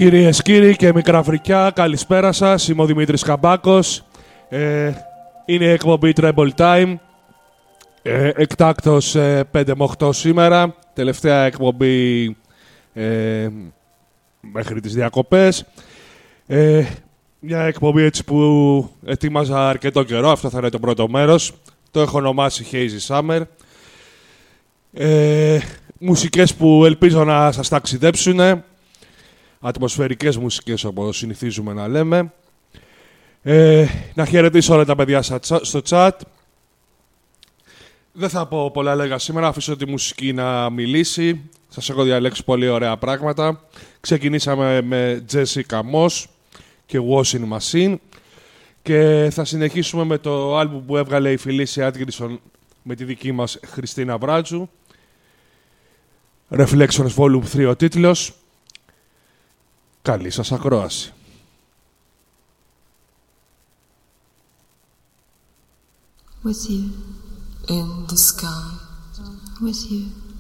Κυρίες, κύριοι και μικρά φρικιά, καλησπέρα σας. Είμαι ο Δημήτρης Καμπάκος. Είναι η εκπομπή Treble Time. Εκτάκτος 5 με 8 σήμερα. Τελευταία εκπομπή μέχρι τις διακοπές. Μια εκπομπή έτσι που ετοίμαζα αρκετό καιρό. Αυτό θα είναι το πρώτο μέρος. Το έχω ονομάσει Hazy Summer. Μουσικές που ελπίζω να σας ταξιδέψουν. Ατμοσφαιρικές μουσικές, όπως συνηθίζουμε να λέμε. Να χαιρετήσω όλα τα παιδιά στο chat. Δεν θα πω πολλά λόγια σήμερα, αφήσω τη μουσική να μιλήσει. Σας έχω διαλέξει πολύ ωραία πράγματα. Ξεκινήσαμε με Jessica Moss και Washing Machine και θα συνεχίσουμε με το άλμπουμ που έβγαλε η Felicia Atkinson με τη δική μας Χριστίνα Βράτζου. Reflections Volume 3 ο τίτλος. Καλή σας ακρόαση. With you in the sky, with you